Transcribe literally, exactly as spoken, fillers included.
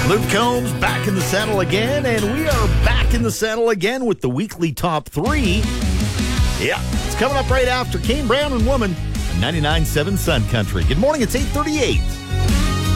Luke Combs back in the saddle again, and we are back in the saddle again with the weekly top three. Yeah, it's coming up right after Kane Brown and Woman, ninety-nine point seven Sun Country. Good morning, it's eight thirty-eight.